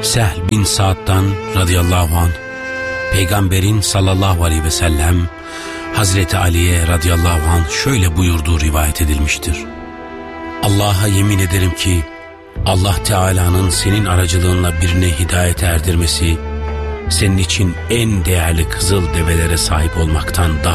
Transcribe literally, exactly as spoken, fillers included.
Sehl bin Sa'd'dan radıyallahu anh, Peygamberin sallallahu aleyhi ve sellem Hazreti Ali'ye radıyallahu anh şöyle buyurduğu rivayet edilmiştir. Allah'a yemin ederim ki Allah Teala'nın senin aracılığınla birine hidayete erdirmesi senin için en değerli kızıl develere sahip olmaktan daha